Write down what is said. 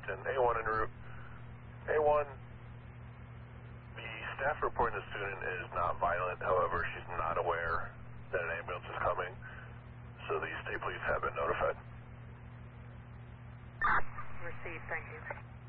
Washington. A1 en route. A1, the staff reporting the student is not violent. However, she's not aware that an ambulance is coming. So the state police have been notified. Received, thank you.